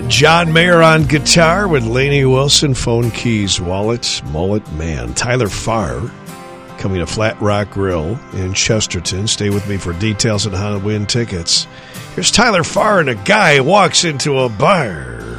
John Mayer on guitar with Lainey Wilson, phone, keys, wallet, mullet, man. Tyler Farr coming to Flat Rock Grill in Chesterton. Stay with me for details on how to win tickets. Here's Tyler Farr, and a guy walks into a bar.